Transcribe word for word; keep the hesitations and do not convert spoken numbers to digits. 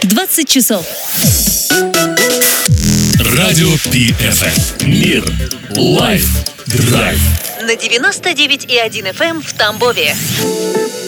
двадцать часов. Радио Пи Эф Эм. Мир. Лайф. Драйв. На девяносто девять и один эф эм в Тамбове.